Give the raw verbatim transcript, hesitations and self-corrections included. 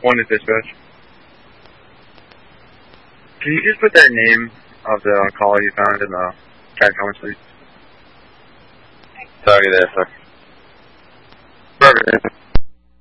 One is dispatch. Can you just put that name of the caller you found in the chat comments, please? Sorry there, sir. Perfect.